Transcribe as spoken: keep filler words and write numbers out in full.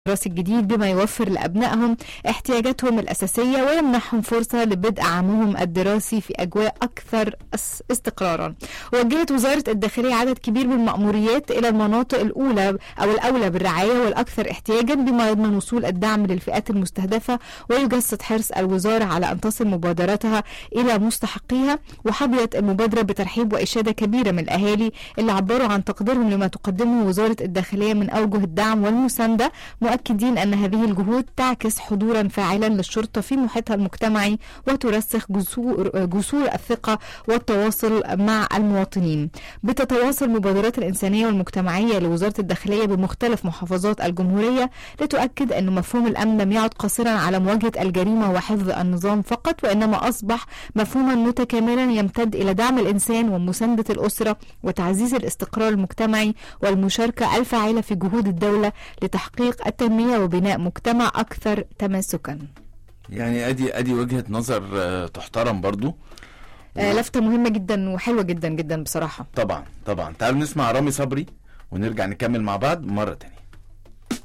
الدراسي الجديد بما يوفر لأبنائهم احتياجاتهم الأساسية ويمنحهم فرصة لبدء عامهم الدراسي في أجواء أكثر استقرارا. وجهت وزارة الداخلية عدد كبير من المأموريات إلى المناطق الأولى أو الأولى بالرعاية والأكثر احتياجا بما يضمن وصول الدعم للفئات المستهدفة، ويجسد حرص الوزارة على أن تصل مبادراتها إلى مستحقيها. وحظيت المبادرة بترحيب وإشادة كبيرة من الأهالي اللي عبروا عن تقديرهم لما تقدمه وزارة الداخلية من أوجه الدعم والمساندة، مؤكدين أن هذه الجهود تعكس حضورا فاعلا للشرطة في محيطها المجتمعي وترسخ جسور, جسور الثقة والتواصل مع المواطنين. بتتواصل المبادرات الإنسانية والمجتمعية لوزارة الداخلية بمختلف محافظات الجمهورية لتؤكد أن مفهوم الأمن لم يعد قاصرا على مواجهة الجريمة وحفظ النظام فقط، وإنما أصبح مفهوما متكاملا يمتد إلى دعم الإنسان ومساندة الأسرة وتعزيز الاستقرار المجتمعي والمشاركة الفاعلة في جهود الدولة لتحقيق التنمية وبناء مجتمع أكثر تماسكا. يعني أدي أدي وجهة نظر تحترم برضو، آه لفتة مهمة جدا وحلوة جدا جدا بصراحة. طبعا طبعا. تعالوا نسمع رامي صبري ونرجع نكمل مع بعض مرة تانية.